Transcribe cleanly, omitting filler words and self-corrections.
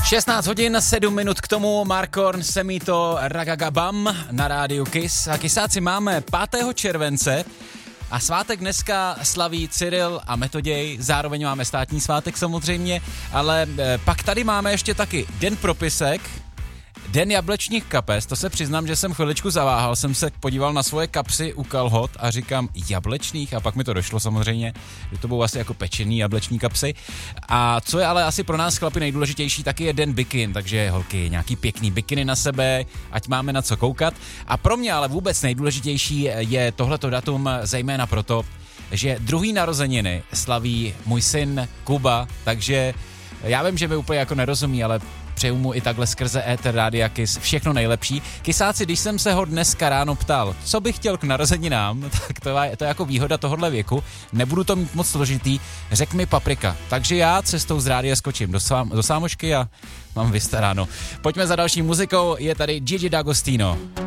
16 hodin, 7 minut k tomu, Markorn, Semito, Ragagabam na rádiu Kiss. A Kissáci máme 5. července a svátek dneska slaví Cyril a Metoděj, zároveň máme státní svátek samozřejmě, ale pak tady máme ještě taky Den propisek, Den jablečních kapes, to se přiznám, že jsem chviličku zaváhal, jsem se podíval na svoje kapsy u kalhot a říkám jablečných a pak mi to došlo samozřejmě, že to budou asi jako pečený jableční kapsy. A co je ale asi pro nás chlapi nejdůležitější, taky je Den bikin, takže holky, nějaký pěkný bikiny na sebe, ať máme na co koukat. A pro mě ale vůbec nejdůležitější je tohleto datum zejména proto, že druhý narozeniny slaví můj syn Kuba, takže já vím, že mi úplně jako nerozumí, ale přeju mu i takhle skrze éter Rádia Kiss všechno nejlepší. Kisáci, když jsem se ho dneska ráno ptal, co bych chtěl k narozeninám, tak to je jako výhoda tohohle věku, nebudu to mít moc složitý, řekl mi paprika. Takže já cestou z rádia skočím do sámošky a mám vystaráno. Pojďme za další muzikou, je tady Gigi D'Agostino.